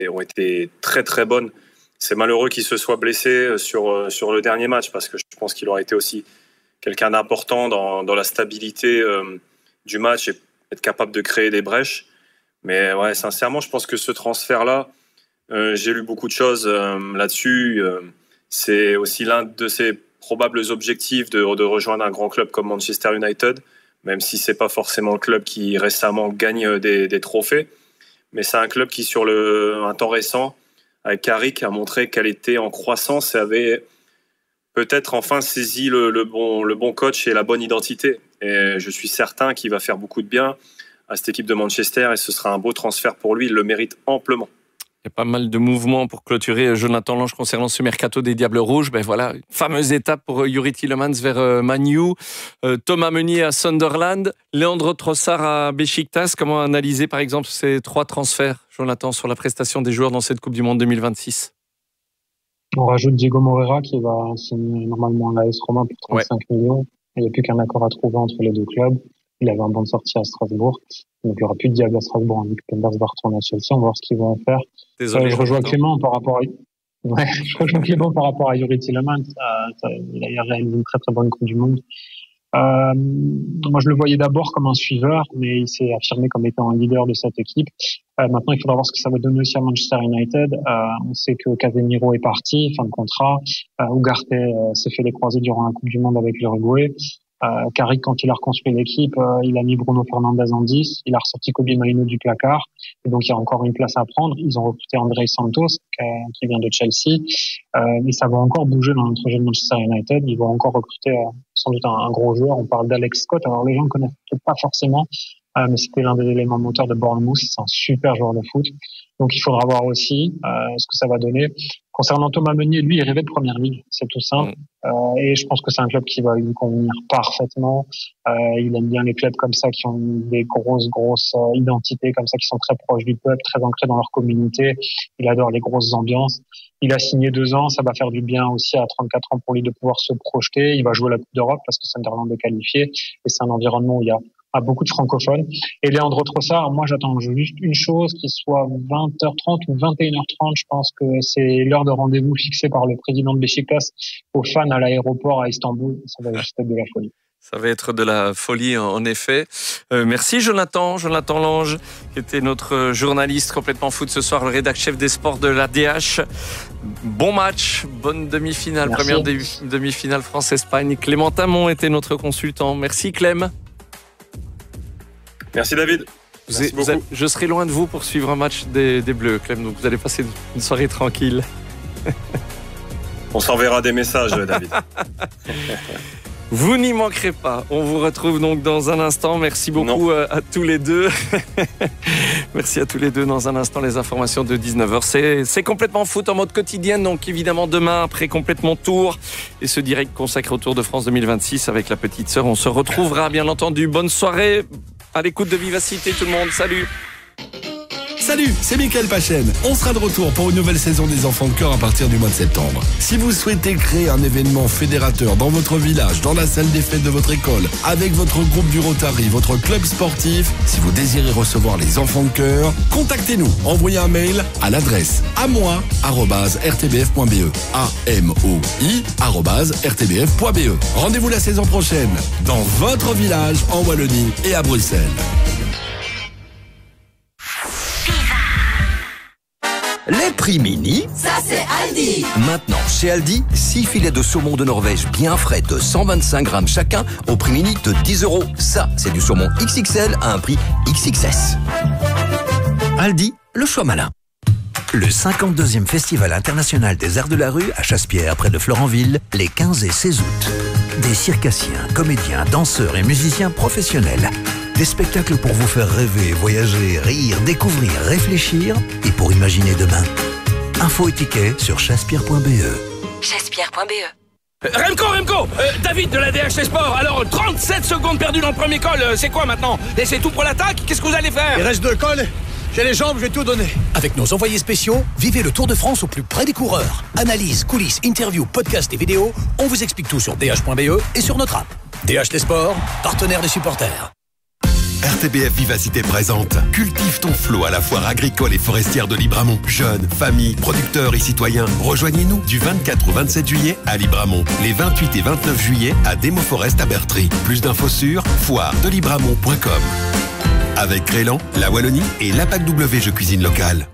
ont été très très bonnes. C'est malheureux qu'il se soit blessé sur le dernier match parce que je pense qu'il aurait été aussi quelqu'un d'important dans la stabilité du match et être capable de créer des brèches. Mais ouais, sincèrement, je pense que ce transfert-là, j'ai lu beaucoup de choses là-dessus. C'est aussi l'un de ses probables objectifs de rejoindre un grand club comme Manchester United, même si c'est pas forcément le club qui récemment gagne des trophées. Mais c'est un club qui, sur un temps récent, avec Carrick, a montré qu'elle était en croissance et avait peut-être enfin saisi le bon coach et la bonne identité. Et je suis certain qu'il va faire beaucoup de bien à cette équipe de Manchester et ce sera un beau transfert pour lui. Il le mérite amplement. Il y a pas mal de mouvements pour clôturer, Jonathan Lange, concernant ce mercato des Diables Rouges. Ben voilà, fameuse étape pour Youri Tielemans vers Man U, Thomas Meunier à Sunderland, Leandro Trossard à Beşiktaş. Comment analyser par exemple ces 3 transferts, Jonathan, sur la prestation des joueurs dans cette Coupe du Monde 2026 ? On rajoute Diego Moreira qui va signer normalement à l'AS Roma pour 35 millions. Il n'y a plus qu'un accord à trouver entre les deux clubs. Il avait un bon de sortie à Strasbourg. Donc, il n'y aura plus de Diable à Strasbourg. Nick Penders va retourner à Chelsea. On va voir ce qu'ils vont en faire. Désolé, je rejoins Clément par rapport à Youri Tielemans. Il a réalisé une très très bonne Coupe du Monde. Moi, je le voyais d'abord comme un suiveur, mais il s'est affirmé comme étant un leader de cette équipe. Maintenant, il faudra voir ce que ça va donner aussi à Manchester United. On sait que Casemiro est parti, fin de contrat. Ugarte s'est fait les croisés durant la Coupe du Monde avec l'Uruguay. Carrick, quand il a reconstruit l'équipe, il a mis Bruno Fernandes en 10, il a ressorti Kobe Mainoo du placard, et donc il y a encore une place à prendre. Ils ont recruté André Santos, qui vient de Chelsea, mais ça va encore bouger dans notre jeu de Manchester United. Ils vont encore recruter sans doute un gros joueur. On parle d'Alex Scott, alors les gens ne connaissent peut-être pas forcément, mais c'était l'un des éléments moteurs de Bournemouth. C'est un super joueur de foot, donc il faudra voir aussi ce que ça va donner. Concernant Thomas Meunier, lui, il rêvait de première ligue, c'est tout simple. Et je pense que c'est un club qui va lui convenir parfaitement. Il aime bien les clubs comme ça qui ont des grosses identités comme ça, qui sont très proches du peuple, très ancrés dans leur communauté. Il adore les grosses ambiances. Il a signé 2 ans, ça va faire du bien aussi à 34 ans pour lui de pouvoir se projeter. Il va jouer la Coupe d'Europe parce que Sunderland est qualifié et c'est un environnement où il y a beaucoup de francophones. Et Leandro Trossard, moi j'attends juste une chose, qu'il soit 20h30 ou 21h30. Je pense que c'est l'heure de rendez-vous fixée par le président de Beşiktaş aux fans à l'aéroport à Istanbul. Ça va juste être de la folie. Ça va être de la folie, en effet. Merci Jonathan Lange, qui était notre journaliste complètement foot ce soir, le rédacteur chef des sports de la DH. Bon match, bonne demi-finale, merci. Première demi-finale France-Espagne. Clément Tamon était notre consultant. Merci Clem. Merci David. Je serai loin de vous pour suivre un match des Bleus, Clem, donc vous allez passer une soirée tranquille. On s'enverra des messages, David. Vous n'y manquerez pas. On vous retrouve donc dans un instant. Merci beaucoup à tous les deux. Merci à tous les deux. Dans un instant, les informations de 19h. C'est complètement foot en mode quotidien. Donc évidemment, demain, après complètement tour et ce direct consacré au Tour de France 2026 avec la petite sœur. On se retrouvera, bien entendu. Bonne soirée. À l'écoute de Vivacité, tout le monde. Salut. Salut, c'est Mickaël Pachen. On sera de retour pour une nouvelle saison des Enfants de Cœur à partir du mois de septembre. Si vous souhaitez créer un événement fédérateur dans votre village, dans la salle des fêtes de votre école, avec votre groupe du Rotary, votre club sportif, si vous désirez recevoir les Enfants de Cœur, contactez-nous. Envoyez un mail à l'adresse amoi@rtbf.be. amoi@rtbf.be. Rendez-vous la saison prochaine dans votre village en Wallonie et à Bruxelles. Les prix mini, ça c'est Aldi. Maintenant, chez Aldi, 6 filets de saumon de Norvège bien frais de 125 grammes chacun au prix mini de 10 €. Ça, c'est du saumon XXL à un prix XXS. Aldi, le choix malin. Le 52e Festival international des arts de la rue à Chassepierre, près de Florenville, les 15 et 16 août. Des circassiens, comédiens, danseurs et musiciens professionnels. Des spectacles pour vous faire rêver, voyager, rire, découvrir, réfléchir et pour imaginer demain. Infos et tickets sur chassepierre.be. Chassepierre.be. Remco, David de la DH Sport. Alors, 37 secondes perdues dans le premier col, c'est quoi maintenant? Et c'est tout pour l'attaque? Qu'est-ce que vous allez faire? Il reste 2 cols, j'ai les jambes, je vais tout donner. Avec nos envoyés spéciaux, vivez le Tour de France au plus près des coureurs. Analyse, coulisses, interviews, podcasts et vidéos, on vous explique tout sur dh.be et sur notre app. DH Les Sports, partenaire des supporters. RTBF Vivacité présente Cultive ton flot à la foire agricole et forestière de Libramont. Jeunes, familles, producteurs et citoyens, rejoignez-nous du 24 au 27 juillet à Libramont, les 28 et 29 juillet à Démoforest à Bertry. Plus d'infos sur foiredelibramont.com. Avec Crélan, la Wallonie et l'APAC W Jeux Cuisine Locale.